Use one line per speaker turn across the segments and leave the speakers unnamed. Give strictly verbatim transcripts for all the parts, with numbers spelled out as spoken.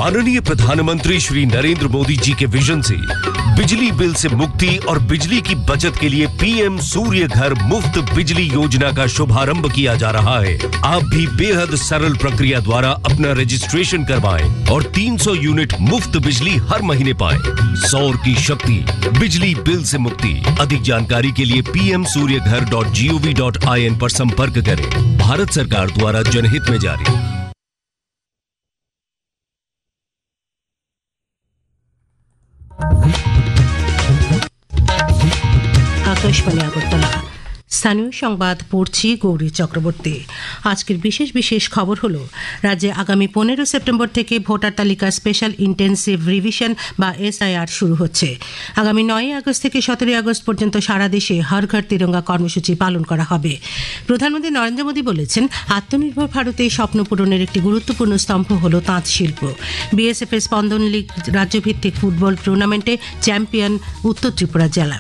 माननीय प्रधानमंत्री श्री नरेंद्र मोदी जी के विजन से बिजली बिल से मुक्ति और बिजली की बचत के लिए पीएम सूर्य घर मुफ्त बिजली योजना का शुभारंभ किया जा रहा है। आप भी बेहद सरल प्रक्रिया द्वारा अपना रजिस्ट्रेशन करवाएं और तीन सौ यूनिट मुफ्त बिजली हर महीने पाएं। सौर की शक्ति, बिजली बिल से मुक्ति। अधिक जानकारी के लिए पी एम सूर्य घर dot G O V dot I N पर संपर्क करें। भारत सरकार द्वारा जनहित में जारी।
আকাশবাণী আগরতলা, স্থানীয় সংবাদ পড়ছি গৌরী চক্রবর্তী। আজকের বিশেষ বিশেষ খবর হলো, রাজ্যে আগামী পনেরো সেপ্টেম্বর থেকে ভোটার তালিকা স্পেশাল ইন্টেন্সিভ রিভিশন বা এসআইআর শুরু হচ্ছে। আগামী নয় আগস্ট থেকে সতেরোই আগস্ট পর্যন্ত সারা দেশে হর ঘর তিরঙ্গা কর্মসূচি পালন করা হবে। প্রধানমন্ত্রী নরেন্দ্র মোদী বলেছেন, আত্মনির্ভর ভারতে স্বপ্ন পূরণের একটি গুরুত্বপূর্ণ স্তম্ভ হল তাঁত শিল্প। বিএসএফ এর স্পন্দন লীগ রাজ্যভিত্তিক ফুটবল টুর্নামেন্টে চ্যাম্পিয়ন উত্তর ত্রিপুরা জেলা।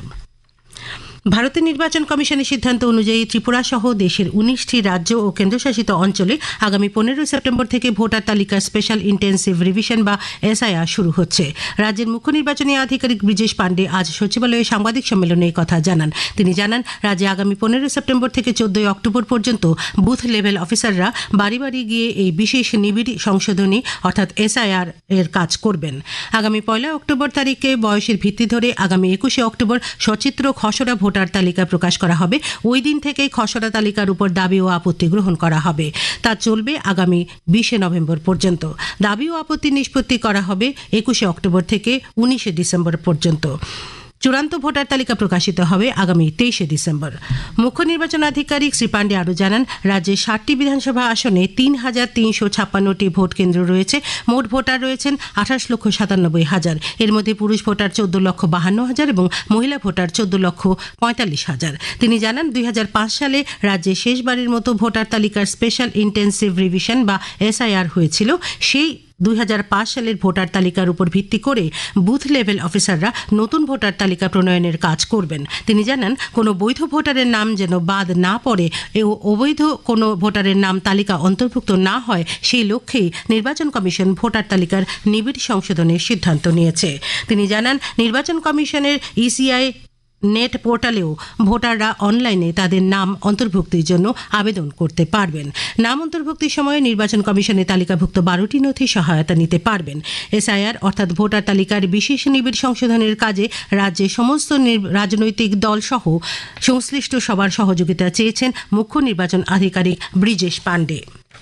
ভারতের নির্বাচন কমিশনের সিদ্ধান্ত অনুযায়ী ত্রিপুরা সহ দেশের উনিশটি রাজ্য ও কেন্দ্রশাসিত অঞ্চলে আগামী পনেরো সেপ্টেম্বর থেকে ভোটার তালিকা স্পেশাল ইন্টেন্সিভ রিভিশন বা এসআইআর শুরু হচ্ছে। রাজ্যের মুখ্য নির্বাচনী আধিকারিক ব্রিজেশ পাণ্ডে আজ সচিবালয়ে সাংবাদিক সম্মেলনে এই কথা জানান। তিনি জানান, রাজ্যে আগামী পনেরো সেপ্টেম্বর থেকে চোদ্দই অক্টোবর পর্যন্ত বুথ লেভেল অফিসাররা বাড়ি বাড়ি গিয়ে এই বিশেষ নিবিড় সংশোধনী অর্থাৎ এসআইআর এর কাজ করবেন। আগামী পয়লা অক্টোবর তারিখে বয়সের ভিত্তি ধরে আগামী একুশে অক্টোবর সচিত্র খসড়া ভোটার তালিকা প্রকাশ করা হবে। ওই দিন থেকেই খসড়া তালিকার উপর দাবি ও আপত্তি গ্রহণ করা হবে। তা চলবে আগামী বিশে নভেম্বর পর্যন্ত। দাবি ও আপত্তি নিষ্পত্তি করা হবে একুশে অক্টোবর থেকে উনিশে ডিসেম্বর পর্যন্ত। চূড়ান্ত ভোটার তালিকা প্রকাশিত হবে আগামী তেইশে ডিসেম্বর। মুখ্য নির্বাচন আধিকারিক শ্রী পাণ্ডে আরও জানান, রাজ্যে ষাটটি বিধানসভা আসনে তিন হাজার তিনশো ছাপ্পান্নটি ভোট কেন্দ্র রয়েছে। মোট ভোটার রয়েছেন আঠাশ লক্ষ সাতানব্বই হাজার। এর মধ্যে পুরুষ ভোটার চোদ্দ লক্ষ বাহান্ন হাজার এবং মহিলা ভোটার চোদ্দ লক্ষ পঁয়তাল্লিশ হাজার। তিনি জানান, দুই হাজার পাঁচ সালে রাজ্যে শেষবারের মতো ভোটার তালিকার স্পেশাল ইন্টেন্সিভ রিভিশন বা এসআইআর হয়েছিল। সেই দুই হাজার পাঁচ সালের ভোটার তালিকার উপর ভিত্তি করে বুথ লেভেল অফিসাররা নতুন ভোটার তালিকা প্রণয়নের কাজ করবেন। তিনি জানান, কোনো বৈধ ভোটারের নাম যেন বাদ না পড়ে ও অবৈধ কোনো ভোটারের নাম তালিকা অন্তর্ভুক্ত না হয়, সেই লক্ষ্যেই নির্বাচন কমিশন ভোটার তালিকার নিবিড় সংশোধনের সিদ্ধান্ত নিয়েছে। তিনি জানান, নির্বাচন কমিশনের ইসিআই নেট পোর্টালেও ভোটাররা অনলাইনে তাদের নাম অন্তর্ভুক্তির জন্য আবেদন করতে পারবেন। নাম অন্তর্ভুক্তির সময় নির্বাচন কমিশনের তালিকাভুক্ত বারোটি নথি সহায়তা নিতে পারবেন। এসআইআর অর্থাৎ ভোটার তালিকার বিশেষ নিবিড় সংশোধনের কাজে রাজ্যে সমস্ত রাজনৈতিক দল সহ সংশ্লিষ্ট সবার সহযোগিতা চেয়েছেন মুখ্য নির্বাচন আধিকারিক ব্রিজেশ পাণ্ডে।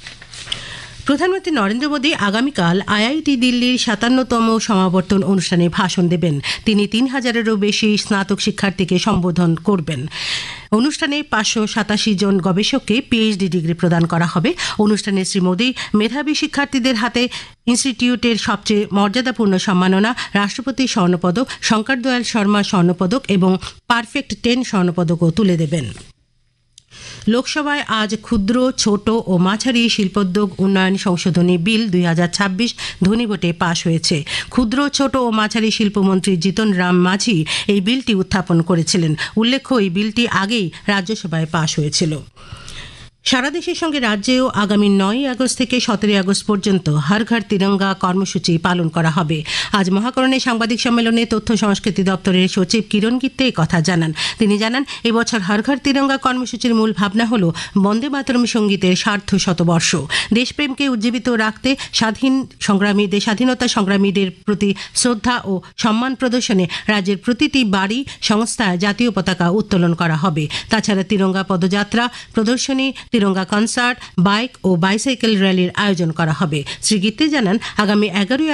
প্রধানমন্ত্রী নরেন্দ্র মোদী আগামীকাল আইআইটি দিল্লির সাতান্নতম সমাবর্তন অনুষ্ঠানে ভাষণ দেবেন। তিনি তিন হাজারেরও বেশি স্নাতক শিক্ষার্থীকে সম্বোধন করবেন। অনুষ্ঠানে পাঁচশো সাতাশি জন গবেষককে পিএইচডি ডিগ্রি প্রদান করা হবে। অনুষ্ঠানে শ্রী মোদী মেধাবী শিক্ষার্থীদের হাতে ইনস্টিটিউটের সবচেয়ে মর্যাদাপূর্ণ সম্মাননা রাষ্ট্রপতি স্বর্ণপদক, শঙ্কর দয়াল শর্মা স্বর্ণপদক এবং পারফেক্ট টেন স্বর্ণপদকও তুলে দেবেন। লোকসভায় আজ ক্ষুদ্র, ছোট ও মাঝারি শিল্পোদ্যোগ উন্নয়ন সংশোধনী বিল দুই হাজার ছাব্বিশ ধ্বনিভোটে পাশ হয়েছে। ক্ষুদ্র, ছোট ও মাঝারি শিল্পমন্ত্রী জিতন রাম মাঝি এই বিলটি উত্থাপন করেছিলেন। উল্লেখ্য, এই বিলটি আগেই রাজ্যসভায় পাশ হয়েছিল। সারা দেশের সঙ্গে রাজ্যেও আগামী নয় আগস্ট থেকে সতেরোই আগস্ট পর্যন্ত হর ঘর তিরঙ্গা কর্মসূচি পালন করা হবে। আজ মহাকরণে সাংবাদিক সম্মেলনে তথ্য সংস্কৃতি দপ্তরের সচিব কিরণ গিত্তে কথা জানান। তিনি জানান, এবছর হর ঘর তিরঙ্গা কর্মসূচির মূল ভাবনা হল বন্দে মাতরম সঙ্গীতের সার্ধ শতবর্ষ। দেশপ্রেমকে উজ্জীবিত রাখতে স্বাধীন সংগ্রামীদের স্বাধীনতা সংগ্রামীদের প্রতি শ্রদ্ধা ও সম্মান প্রদর্শনে রাজ্যের প্রতিটি বাড়ি সংস্থায় জাতীয় পতাকা উত্তোলন করা হবে। তাছাড়া তিরঙ্গা পদযাত্রা, প্রদর্শনী, তিরঙ্গা কনসার্ট, বাইক ও বাইসাইকেল র্যালির আয়োজন করা হবে। শ্রী গিত্তে জানান, আগামী এগারোই